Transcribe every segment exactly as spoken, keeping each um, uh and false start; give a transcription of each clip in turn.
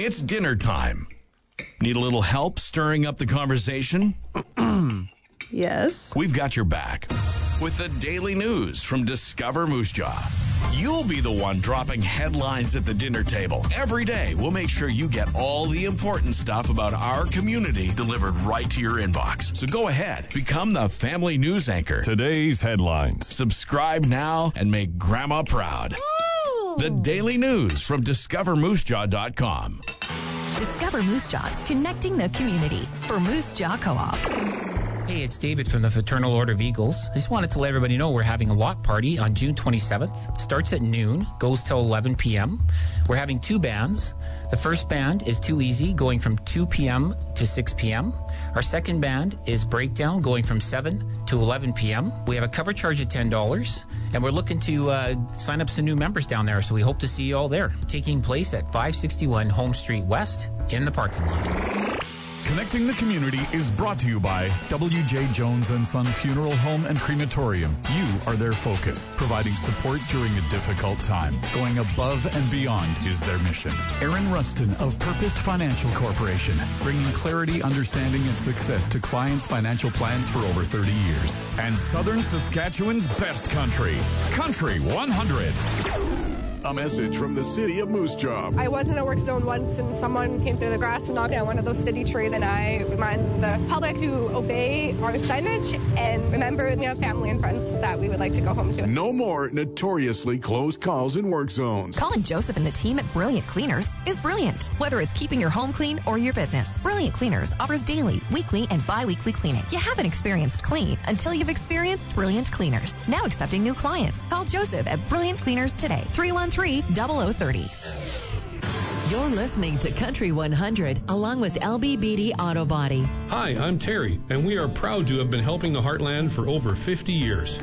It's dinner time. Need a little help stirring up the conversation? Yes. We've got your back with the daily news from Discover Moose Jaw. You'll be the one dropping headlines at the dinner table. Every day, we'll make sure you get all the important stuff about our community delivered right to your inbox. So go ahead, become the family news anchor. Today's headlines. Subscribe now and make Grandma proud. Ooh. The daily news from discover moose jaw dot com. Discover Moose Jaws, connecting the community for Moose Jaw Co-op. Hey, it's David from the Fraternal Order of Eagles. I just wanted to let everybody know we're having a lot party on June twenty-seventh. Starts at noon, goes till eleven p.m. We're having two bands. The first band is Too Easy, going from two p.m. to six p.m. Our second band is Breakdown, going from seven to eleven p.m. We have a cover charge of ten dollars, and we're looking to uh, sign up some new members down there, so we hope to see you all there. Taking place at five sixty-one Home Street West in the parking lot. Connecting the community is brought to you by W J. Jones and Son Funeral Home and Crematorium. You are their focus, providing support during a difficult time. Going above and beyond is their mission. Aaron Rustin of Purposed Financial Corporation, bringing clarity, understanding, and success to clients' financial plans for over thirty years. And Southern Saskatchewan's best country, Country one hundred. A message from the city of Moose Jaw. I was in a work zone once and someone came through the grass and knocked down one of those city trees, and I remind the public to obey our signage and remember we have family and friends that we would like to go home to. No more notoriously closed calls in work zones. Calling Joseph and the team at Brilliant Cleaners is brilliant. Whether it's keeping your home clean or your business, Brilliant Cleaners offers daily, weekly, and bi-weekly cleaning. You haven't experienced clean until you've experienced Brilliant Cleaners. Now accepting new clients. Call Joseph at Brilliant Cleaners today. three one three, zero zero three zero. You're listening to Country one hundred, along with L B Beatty Auto Body. Hi, I'm Terry, and we are proud to have been helping the Heartland for over fifty years.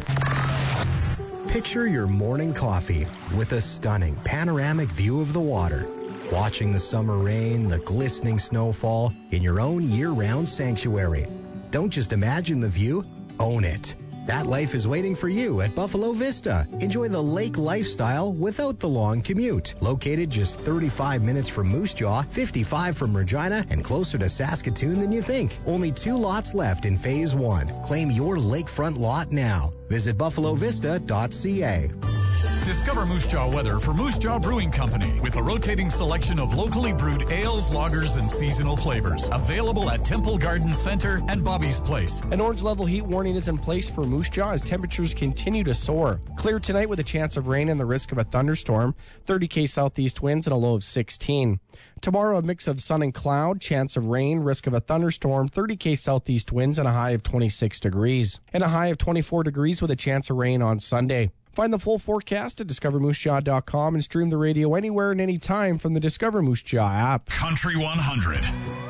Picture your morning coffee with a stunning panoramic view of the water, watching the summer rain, the glistening snowfall in your own year-round sanctuary. Don't just imagine the view, own it. That life is waiting for you at Buffalo Vista. Enjoy the lake lifestyle without the long commute. Located just thirty-five minutes from Moose Jaw, fifty-five from Regina, and closer to Saskatoon than you think. Only two lots left in Phase one. Claim your lakefront lot now. Visit buffalo vista dot c a. Discover Moose Jaw weather for Moose Jaw Brewing Company with a rotating selection of locally brewed ales, lagers, and seasonal flavors. Available at Temple Garden Center and Bobby's Place. An orange level heat warning is in place for Moose Jaw as temperatures continue to soar. Clear tonight with a chance of rain and the risk of a thunderstorm. thirty K southeast winds and a low of sixteen. Tomorrow, a mix of sun and cloud, chance of rain, risk of a thunderstorm, thirty K southeast winds and a high of twenty-six degrees. And a high of twenty-four degrees with a chance of rain on Sunday. Find the full forecast at discover moose jaw dot com and stream the radio anywhere and anytime from the Discover Moose Jaw app. Country one hundred.